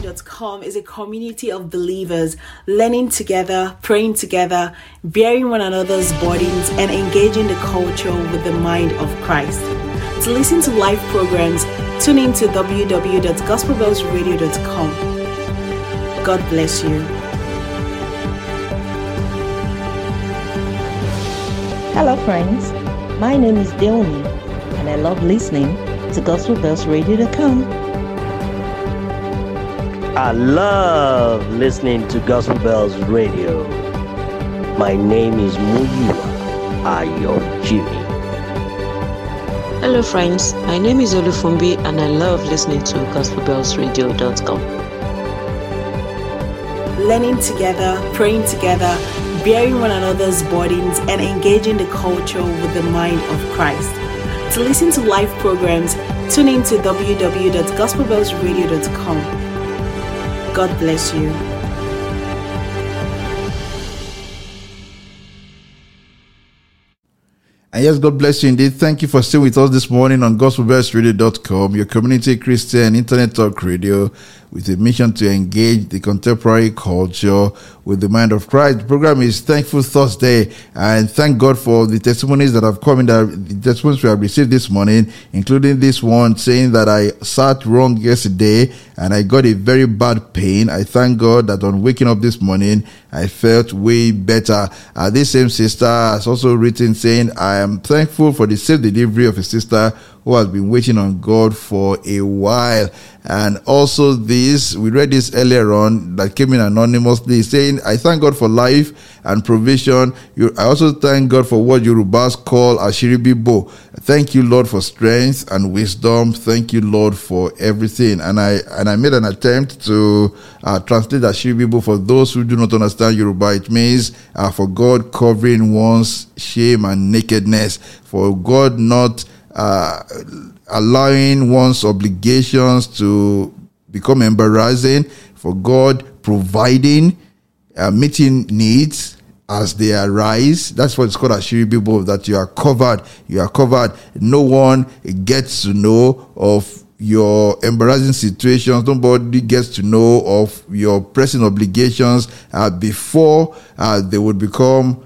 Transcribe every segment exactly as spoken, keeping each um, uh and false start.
dot com is a community of believers learning together, praying together, bearing one another's burdens, and engaging the culture with the mind of Christ. To listen to live programs, tune in to w w w dot gospel bells radio dot com. God bless you. Hello friends, my name is Deoni and I love listening to gospel bells radio dot com. I love listening to Gospel Bells Radio. My name is Muyiwa Ayo Jimmy. Hello friends, my name is Olufumbi and I love listening to gospel bells radio dot com. Learning together, praying together, bearing one another's burdens, and engaging the culture with the mind of Christ. To listen to live programs, tune in to w w w dot gospel bells radio dot com. God bless you. And yes, God bless you indeed. Thank you for staying with us this morning on gospel bells radio dot com, your community Christian internet talk radio with a mission to engage the contemporary culture with the mind of Christ. The program is Thankful Thursday, and thank God for the testimonies that have come in, the testimonies we have received this morning, including this one saying that I sat wrong yesterday and I got a very bad pain. I thank God that on waking up this morning, I felt way better. Uh, this same sister has also written saying, I am thankful for the safe delivery of a sister who has been waiting on God for a while. And also this, we read this earlier on that came in anonymously saying, I thank God for life and provision. You, I also thank God for what Yorubas call Ashiribibo. Thank you, Lord, for strength and wisdom. Thank you, Lord, for everything. And I and I made an attempt to uh, translate Ashiribibo for those who do not understand Yoruba. It means uh, for God covering one's shame and nakedness, for God not Uh, allowing one's obligations to become embarrassing, for God providing, uh, meeting needs as they arise. That's what it's called, Ashiribibo, that you are covered. You are covered. No one gets to know of your embarrassing situations. Nobody gets to know of your pressing obligations uh, before uh, they would become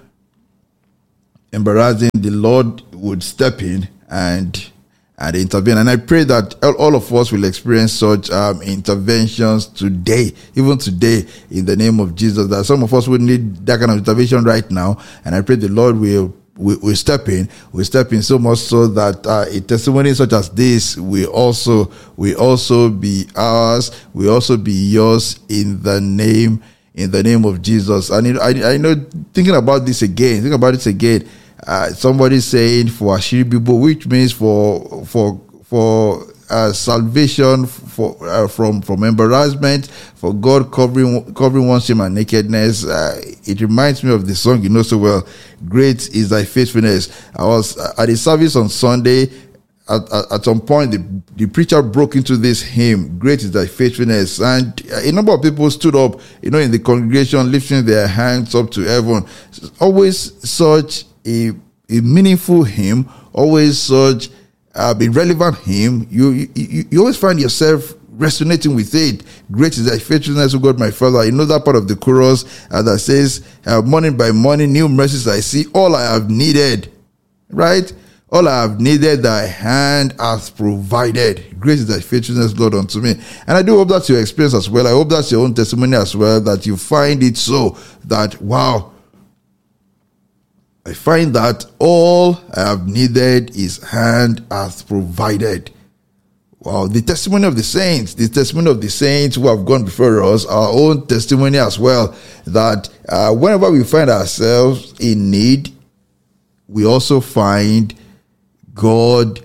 embarrassing. The Lord would step in and and intervene. And I pray that all of us will experience such um, interventions today, even today, in the name of Jesus. That some of us will need that kind of intervention right now. And I pray the Lord will will, will step in, will step in so much so that uh, a testimony such as this will also will also be ours, will also be yours in the name in the name of Jesus. And I I know, thinking about this again, think about this again. Uh, somebody saying for Ashiribibo, which means for for for uh, salvation, for uh, from from embarrassment, for God covering covering one's shame and nakedness. Uh, it reminds me of the song you know so well. Great is thy faithfulness. I was at a service on Sunday. At, at, at some point, the, the preacher broke into this hymn, Great is thy faithfulness. And a number of people stood up, you know, in the congregation, lifting their hands up to heaven. Always such a, a meaningful hymn, always such uh, a relevant hymn. You, you, you always find yourself resonating with it. Great is thy faithfulness, O God, my Father. You know that part of the chorus uh, that says, uh, morning by morning, new mercies I see, all I have needed, right? All I have needed, thy hand hath provided. Great is thy faithfulness, Lord, unto me. And I do hope that's your experience as well. I hope that's your own testimony as well, that you find it so that, wow, I find that all I have needed, his hand hath provided. Wow, the testimony of the saints, the testimony of the saints who have gone before us, our own testimony as well, that uh, whenever we find ourselves in need, we also find God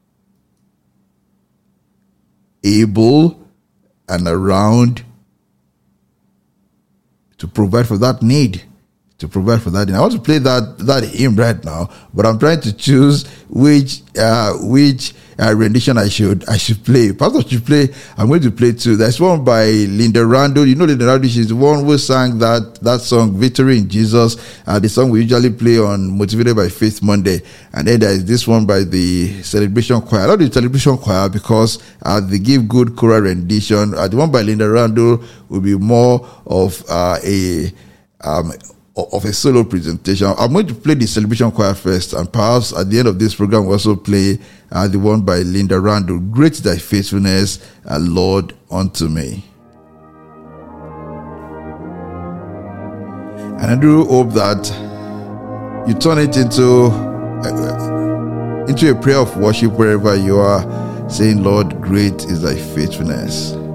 able and around to provide for that need, to provide for that. And I want to play that that hymn right now, but I'm trying to choose which uh, which uh, rendition I should I should play. Pastor should play. I'm going to play two. There's one by Linda Randall. You know Linda Randall. She's the one who sang that that song "Victory in Jesus." Uh, the song we usually play on Motivated by Faith Monday. And then there is this one by the Celebration Choir. I love the Celebration Choir because uh, they give good choral rendition. Uh, the one by Linda Randall will be more of uh, a um, of a solo presentation. I'm going to play the Celebration Choir first, and perhaps at the end of this program we'll also play uh, the one by Linda Randall, "Great is Thy Faithfulness, uh, Lord, unto me." And I do hope that you turn it into uh, into a prayer of worship wherever you are, saying, "Lord, great is Thy faithfulness."